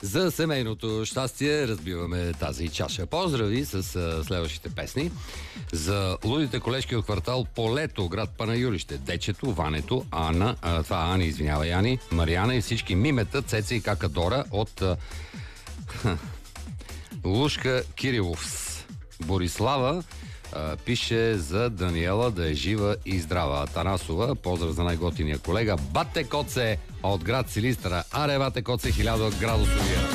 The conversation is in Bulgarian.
За семейното щастие разбиваме тази чаша. Поздрави с следващите песни. За лудите колежки от квартал Полето, град Панайолище, Дечето, Ването, Ана, Ани, Мариана и всички мимета, Цеца и Какадора от Лушка Кириловс. Борислава пише за Даниела да е жива и здрава. Атанасова, поздрав за най-готиния колега Бате Коце от град Силистра. Аре, Бате Коце, 1000 градусовия.